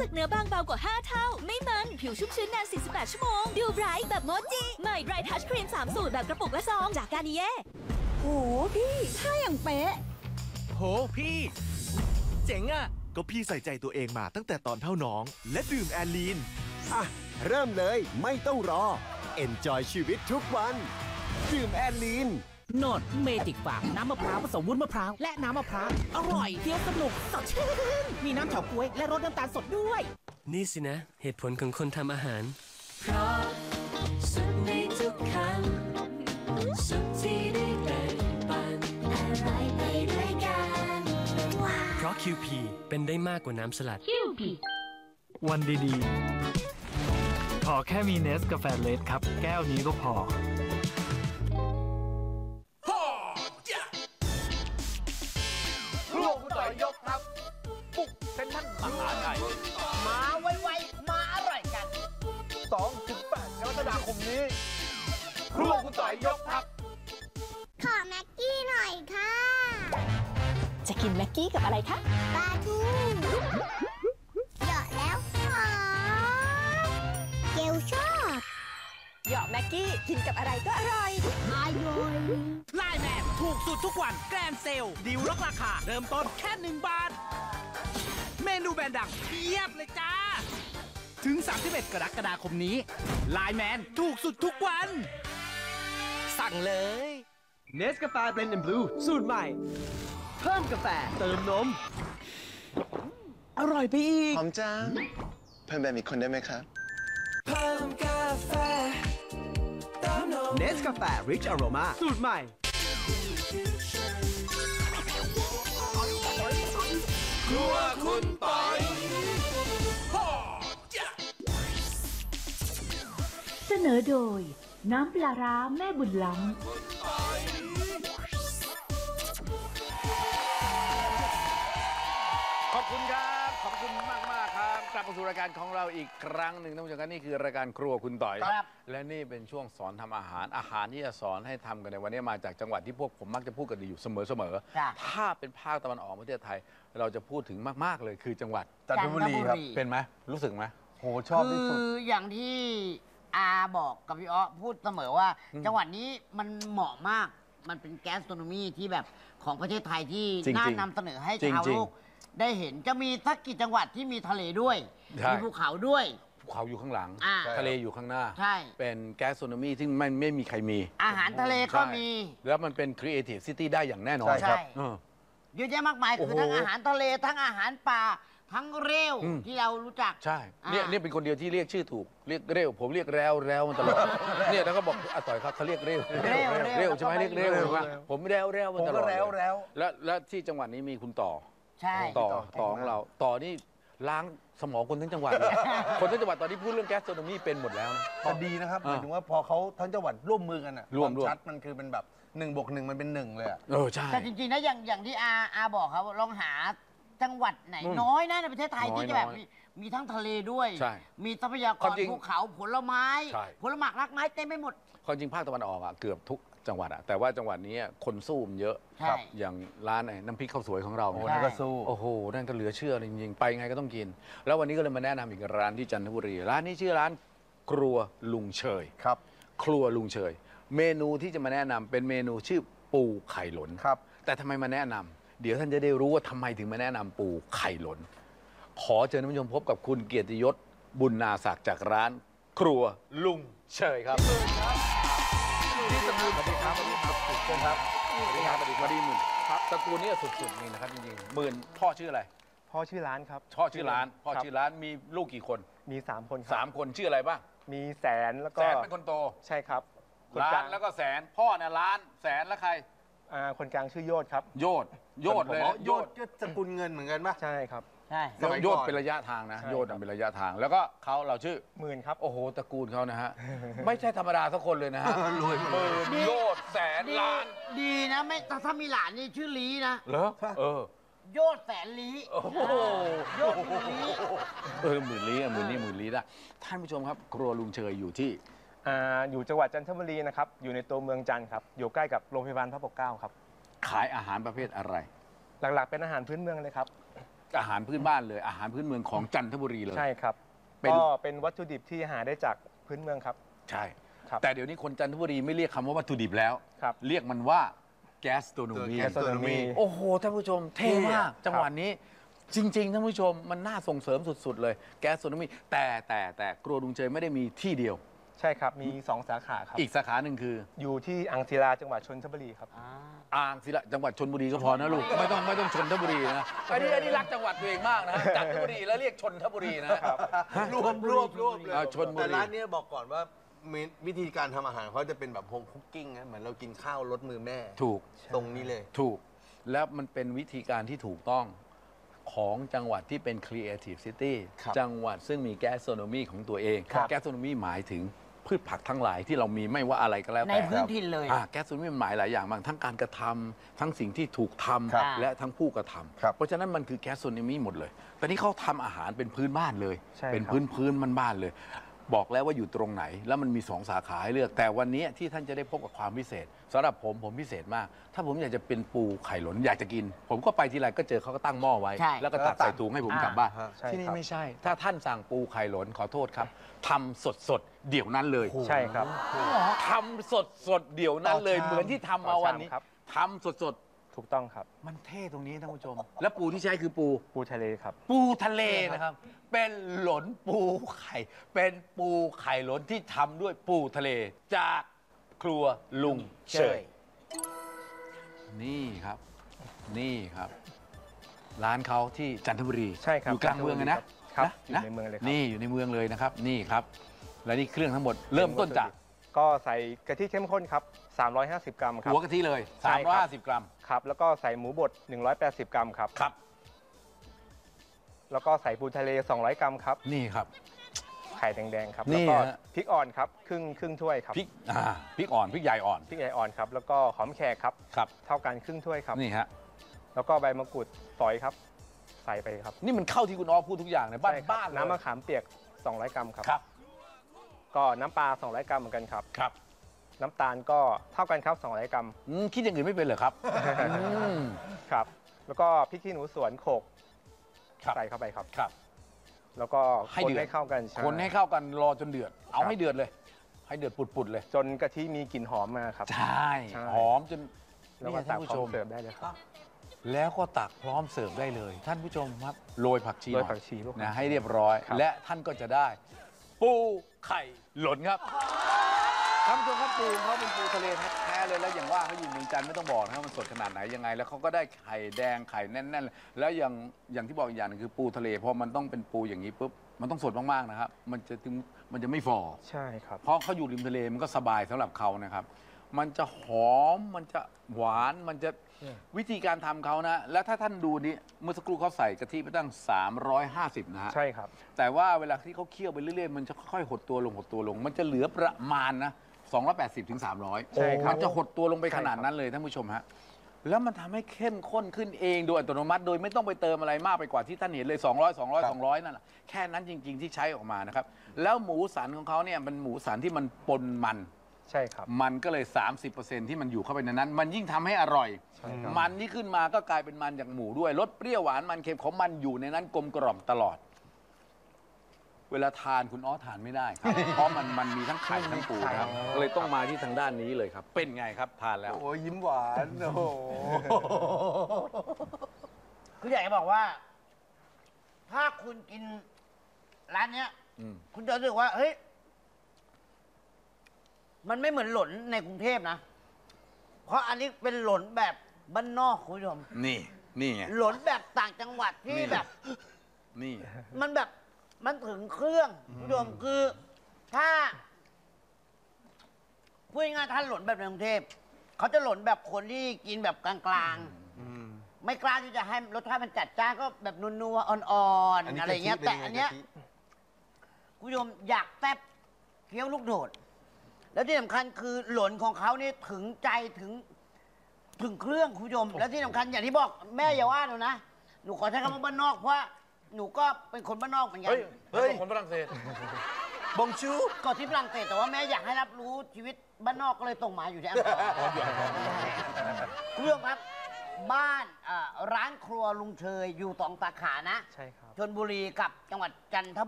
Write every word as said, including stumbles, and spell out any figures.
สึกเนื้อบางเบากว่าห้าเท่าไม่มันผิวชุ่มชื้นนานสี่สิบแปดชั่วโมงดูไบรท์แบบโมจิใหม่ไบรท์ทัชครีมสามสูตรแบบกระปุกและซองจากกานิเย่โอ้พี่ท่าอย่างเป๊ะโหพี่เจ๋งอ่ะก็พี่ใส่ใจตัวเองมาตั้งแต่ตอนเท่าน้องและดื่มแอลลีนอ่ะเริ่มเลยไม่ต้องรอ Enjoy ชีวิตทุกวันดื่มแอลลีนโนดเมจิกฝากน้ำมะพร้าวผสมวุ้นมะพร้าวและน้ำมะพร้าวอร่อยเคี้ยวสนุกสดชื่นมีน้ำเฉาก๊วยและรสน้ำตาลสดด้วยนี่สินะเหตุผลของคนทำอาหารเพราะสุขในทุกคำสุขที่ได้แบ่งปันอร่อยไปด้วยกันเพราะ คิว พี เป็นได้มากกว่าน้ำสลัดคิว พีวันดีๆขอแค่มีเนสกาแฟเลสครับแก้วนี้ก็พอครัวคุณต่อยยกครับปุกเซ็นทรัลมหาชัยมาไวๆมาอร่อยกันสองถึงแปด กรกฎาคมนี้ครัวคุณต่อยยกครับขอแม็กกี้หน่อยค่ะจะกินแม็กกี้กับอะไรคะปลาทูเหยาะแล้วหอมเกลชอบหยอกแม็กกี้กินกับอะไรก็อร่อยอร่อยไลน์แมนถูกสุดทุกวันแกรนเซลดีลลดราคาเริ่มต้นแค่หนึ่งบาทเมนูแบรนด์ดังเพียบเลยจ้าถึงสามสิบเอ็ดกรกฎาคมนี้ไลน์แมนถูกสุดทุกวันสั่งเลยเนสกาแฟเบรนด์แอนด์บลูสูตรใหม่เพิ่มกาแฟเติมนมอร่อยไปอีกหอมจังเพิ่มแบบอีกคนได้ไหมครับเพิ่มกาแฟเติมนมเนสกาแฟริชอโรมาสูตรใหม่ครัวคุณปอยเสนอโดยน้ำปลาร้าแม่บุญล้ำขอบคุณครับขอบคุณมากมากครับกลับมาสู่รายการของเราอีกครั้งหนึ่งท่านผู้ชมครับนี่คือรายการครัวคุณต่อยครับและนี่เป็นช่วงสอนทำอาหารอาหารที่จะสอนให้ทำกันในวันนี้มาจากจังหวัดที่พวกผมมักจะพูดกันอยู่เสมอๆถ้าเป็นภาคตะวันออกประเทศไทยเราจะพูดถึงมากๆเลยคือจังหวัดจันทบุรีครับเป็นไหมรู้สึกไหมโหชอบที่สุดคืออย่างที่อาบอกกับพี่อ้อพูดเสมอว่าจังหวัดนี้มันเหมาะมากมันเป็นแก๊สโทรโนมีที่แบบของประเทศไทยที่น่านำเสนอให้ชาวโลกได้เห็นจะมีสักกี่จังหวัดที่มีทะเลด้วยมีภูเขาด้วยภูเขาอยู่ข้างหลังทะเลอยู่ข้างหน้าใช่เป็นแก๊สโทรโนมีที่ไม่ไม่มีใครมีอาหารทะเลก็มีแล้วมันเป็นครีเอทีฟซิตี้ได้อย่างแน่นอนครับเยอะแยะมากมายคือทั้งอาหารทะเลทั้งอาหารป่าทั้งเร็วที่เรารู้จักใช่เนี่ยนี่เป็นคนเดียวที่เรียกชื่อถูกเรียกเร็วผมเรียกแรวแรวมันตลอดเนี่ยแล้วก็บอกอาต่อยครับเขาเรียกเร็วเร็วใช่ไหมเรียกเร็วว่าผมแรวแรวมันตลอดแล้วแล้วแล้วที่จังหวัดนี้มีคุณต่อใช่ต่อต่อของเราต่อนี่ล้างสมองคนทั้งจังหวัดเลยคนทั้งจังหวัดตอนนี้พูดเรื่องแก๊สโซโนมีเป็นหมดแล้วนะจะดีนะครับหมายถึงว่าพอเขาทั้งจังหวัดร่วมมือกันอ่ะความชัดมันคือเป็นแบบหนึ่งบวกหนึ่งมันเป็นหนึ่งเลยอ่ะเออใช่แต่จริงๆนะอย่างอย่างที่อาอาบอกครับลองหาจังหวัดไหนน้อยนะในประเทศไทยที่จะแบบมีมีทั้งทะเลด้วยมีทรัพยากรภูเขาผลไม้ผลหมากรากไม้เต็มไปหมดความจริงภาคตะวันออกอ่ะเกือบทุกจังหวัดอะแต่ว่าจังหวัดนี้คนสู้มันเยอะอย่างร้านน้ำพริกข้าวสวยของเราโอ้นั่นก็สู้โอ้โหนั่นก็เหลือเชื่อจริงๆไปไงก็ต้องกินแล้ววันนี้ก็เลยมาแนะนำอีกร้านที่จันทบุรีร้านนี้ชื่อร้านครัวลุงเฉยครับครัวลุงเฉยเมนูที่จะมาแนะนำเป็นเมนูชื่อปูไข่หลนครับแต่ทำไมมาแนะนำเดี๋ยวท่านจะได้รู้ว่าทำไมถึงมาแนะนำปูไข่หลนขอเชิญท่านผู้ชมพบกับคุณเกียรติยศบุญนาศักดิ์จากร้านครัวลุงเฉยครับนี่ตระกูลสวัสดีครับสวัสดีครับเชิญครับสวัสดีครับสวัสดีสวัสดีหมื่นครับตระกูลนี้สุดๆนี่นะครับจริงๆหมื่นพ่อชื่ออะไรพ่อชื่อร้านครับพ่อชื่อร้านพ่อชื่อร้านมีลูกกี่คนมีสามคนสามคนชื่ออะไรบ้างมีแสนแล้วก็แสนเป็นคนโตใช่ครับล้านแล้วก็แสนพ่อเนี่ยล้านแสนแล้วใครอ่าคนกลางชื่อโยศครับโยศโยศเลยโยศก็สกุลเงินเหมือนกันป่ะใช่ครับใช่โยศเป็นระยะทางนะโยศเป็นระยะทางแล้วก็เขาเราชื่อหมื่นครับโอ้โหตระกูลเขานะฮะไม่ใช่ธรรมดาสักคนเลยนะฮะรวยหมื่นโยศแสนล้านดีนะไม่ถ้ามีหลานนี่ชื่อลีนะเหรอเออโยศแสนลีโอ้โหโยศหมื่นลีเออหมื่นลีหมื่นลีหมื่นลีได้ท่านผู้ชมครับครัวลุงเชยอยู่ที่อ่าอยู่จังหวัดจันทบุรีนะครับอยู่ในตัวเมืองจันทร์ครับอยู่ใกล้กับโรงพยาบาลพระปกเกล้าครับขายอาหารประเภทอะไรหลักๆเป็นอาหารพื้นเมืองเลยครับอาหารพื้นบ้านเลย อาหารพื้นเมืองของจันทบุรีเลยใช่ครับเป็นก็เป็นวัตถุดิบที่หาได้จากพื้นเมืองครับใช่ครับแต่เดี๋ยวนี้คนจันทบุรีไม่เรียกคำว่าวัตถุดิบแล้วครับเรียกมันว่าแก๊สโตรโนมี gastronomy โอ้โหท่านผู้ชมเท่มากจังหวะนี้ จริงๆท่านผู้ชมมันน่าส่งเสริมสุดๆเลยแก๊สโตรโนมีแต่แต่แต่ครัวลุงเจยไม่ได้มีที่เดียวใช่ครับ มีสองสาขาครับอีกสาขาหนึ่งคืออยู่ที่อังศิลาจังหวัดชนบุรีครับอ่างศิลาจังหวัดชนบุรีก็พอนะลูกไม่ต้องไม่ต้องชนทบุรีนะอันนี้อันนี้รักจังหวัดตัวเองมากนะจันทบุรีแล้วเรียกชนทบุรีนะครับรวบรวบรวบเลยอ่าชลบุรีแต่ร้านเนี้ยบอกก่อนว่ามีวิธีการทำอาหารเขาจะเป็นแบบโฮมคุกกิ้งนะเหมือนเรากินข้าวรสมือแม่ถูกตรงนี้เลยถูกแล้วมันเป็นวิธีการที่ถูกต้องของจังหวัดที่เป็น Creative City ครับจังหวัดซึ่งมีแก๊สโซโนมีของตัวเองครับแก๊สโซโนมีหมายถึงพืชผักทั้งหลายที่เรามีไม่ว่าอะไรก็แล้วในแต่พื้นถิ่นเลยอ่าแก๊สโซโนมีมันหมายหลายอย่างบางทั้งการกระทำทั้งสิ่งที่ถูกทำครับและทั้งผู้กระทำครับเพราะฉะนั้นมันคือแก๊สโซโนมีหมดเลยแต่นี่เขาทำอาหารเป็นพื้นบ้านเลยใช่เป็นครับพื้นพื้นมันบ้านเลย บอกแล้วว่าอยู่ตรงไหน แล้วมันมีสองสาขาให้เลือก แต่วันนี้ที่ท่านจะได้พบกับความพิเศษสำหรับผมผมพิเศษมาก ถ้าผมอยากจะเป็นปูไข่หลนอยากจะกิน ผมก็ไปทีไรก็เจอเขาก็ตั้งหม้อไว้ใช่แล้วก็ตักใส่ถุงให้ผมกลับบ้านอ่าใช่ที่นี่ครับไม่ใช่ ถ้าท่านสั่งปูไข่หลนขอโทษครับทำสดสดๆเดี๋ยวนั้นเลยใช่ครับทำสดสดๆเดี๋ยวนั้นเลยต่อชามเหมือนที่ทำมาวันนี้ต่อชามครับทำสดสดถูกต้องครับๆมันเท่ตรงนี้ท่านผู้ชม และปูที่ใช้คือปูปูทะเลครับปูทะเลนะครับ เป็นหลนปูไข่ เป็นปูไข่หลนที่ทำด้วยปูทะเลจากครัวลุงเชย นี่ครับ นี่ครับ ร้านเขาที่จันทบุรีใช่ครับอยู่กลางเมืองเลยนะครับอยู่ในเมืองเลยครับนี่อยู่ในเมืองเลยนะครับ นี่ครับ และนี่เครื่องทั้งหมดเริ่มต้นจากก็ใส่กะทิเข้มข้นครับ สามร้อยห้าสิบ กรัมครับหัวกะทิเลยใช่ครับสามร้อยห้าสิบ กรัมครับ แล้วก็ใส่หมูบดหนึ่งร้อยแปดสิบ กรัมครับครับแล้วก็ใส่ปูทะเลสองร้อยกรัมครับนี่ครับไข่แดงๆครับนี่แล้วก็ฮะพริกอ่อนครับ ครึ่งครึ่งถ้วยครับพริกอ่าพริกอ่อนพริกใหญ่อ่อนพริกใหญ่อ่อนครับ แล้วก็หอมแขกครับครับเท่ากันครึ่งถ้วยครับนี่ฮะแล้วก็ใบมะกรูดฝอยครับ ใส่ไปครับนี่มันเข้าที่คุณอ้อพูดทุกอย่างเลยบ้านใช่ครับบ้านเลยน้ำมะขามเปียกสองร้อยกรัมครับครับก็น้ำปลาสองร้อยกรัมเหมือนกันครับครับน้ำตาลก็เท่ากันครับสองร้อยกรัมอืมคิดอย่างอื่นไม่เป็นเหรอครับอืมครับ แล้วก็พริกขี้หนูสวนโขลกครับใส่เข้าไปครับครับแล้วก็ให้คนเดือดให้เข้ากันช่คนให้เข้ากันรอจนเดือด เอาครับให้เดือดเลย ให้เดือดปุดๆเลยจนกะทิมีกลิ่นหอมมาครับใช่ใช่หอมจนแล้วก็นี่ตัท่าก นผู้พร้ชอมมเสิร์ฟได้เลยครับแล้วก็ตักพร้อมเสิร์ฟได้เลย ท่านผู้ชมครับโรยผักชีโรยหน่อผักชีลูกนะให้เรียบร้อยครับและท่านก็จะได้ ปูไข่หล่นครับท่านผู้ชมครับปูของเขาเป็นปูทะเลแท้ๆเลยแล้วอย่างว่าเขาอยู่เมืองจันทร์ไม่ต้องบอกนะครับมันสดขนาดไหนยังไง แล้วเขาก็ได้ไข่แดงไข่แน่นๆแล้วอย่างอย่างที่บอกอีกอย่างหนึงคือปูทะเลพอมันต้องเป็นปูอย่างนี้ปุ๊บมันต้องสดมากๆนะครับมันจะถึงมันจะไม่ฝ่อใช่ครับเพราะเขาอยู่ริมทะเลมันก็สบายสำหรับเขานะครับ มันจะหอม มันจะหวาน มันจะวิธีการทำเขานะ แล้วถ้าท่านดูนี่เมื่อสักครู่เขาใส่กะทิไปตั้ง สามร้อยห้าสิบ นะฮะใช่ครับแต่ว่าเวลาที่เขาเคี่ยวไปเรื่อยๆ มันจะค่อยๆ หดตัวลงหดตัวลง มันจะเหลือประมาณนะ สองร้อยแปดสิบถึงสามร้อยใช่ครับมันจะหดตัวลงไปใช่คขรับนาดนั้นเลยท่านผู้ชมฮะ แล้วมันทำให้เข้มข้นขึ้นเองโดยอัตโนมัติ โดยไม่ต้องไปเติมอะไรมากไปกว่าที่ท่านเห็นเลย สองร้อย สองร้อย สองร้อย นั่นแหละแค่นั้นจริง ๆ ที่ใช้ออกมานะครับ แล้วหมูสันของเขาเนี่ยเป็นหมูสันที่มันปนมันใช่ครับมันก็เลย สามสิบเปอร์เซ็นต์ ที่มันอยู่เข้าไปในนั้น มันยิ่งทำให้อร่อยใช่ครับมันที่ขึ้นมาก็กลายเป็นมันจากหมูด้วย รสเปรี้ยวหวานมันเค็มของมันอยู่ในนั้นกลมกล่อมตลอด เวลาทานคุณอ้อทานไม่ได้ครับ เพราะมันมันมีทั้งไข่ทั้งปูนะครับก็เลยต้องมาที่ทางด้านนี้เลยครับ เป็นไงครับทานแล้วโอ้ยยิ้มหวานโอ้โหคืออยากจะบอกว่า ถ้าคุณกินร้านเนี้ยอืมคุณจะรู้สึกว่า เฮ้ย มันไม่เหมือนหล่นในกรุงเทพนะ เพราะอันนี้เป็นหล่นแบบบ้านนอกคุณผู้ชมนี่นี่ไงหล่นแบบต่างจังหวัดที่นี่แบบนี่มันแบบมันถึงเครื่องคุณผู้ชมคือถ้าพูดง่ายๆถ้าหล่นแบบในกรุงเทพเขาจะหล่นแบบคนที่กินแบบกลางๆไม่กล้าที่จะให้รสชาติมันจัดจ้านก็แบบนัวๆอ่อนๆอะไรเงี้ยแต่อันเนี้ยคุณผู้ชมอยากแซ่บเคี้ยวลูกโดด แล้วที่สำคัญคือหล่นของเขานี่ถึงใจถึงถึงเครื่องคุณผู้ชม แล้วที่สำคัญอย่างที่บอกแม่อย่าว่าหนูนะหนูขอใช้คำว่าบ้านนอกเพราะว่าหนูก็เป็นคนบ้านนอกเหมือนกันเฮ้ยคนฝรั่งเศสบงชูก่อนที่ฝรั่งเศสแต่ว่าแม่อยากให้รับรู้ชีวิตบ้านนอกก็เลยตรงมาอยู่ที่อังกฤษคุณผู้ชมครับบ้านเอ่อร้านครัวลุงเชยอยู่สองสาขานะใช่ครับชลบุรีกับจังหวัดจันท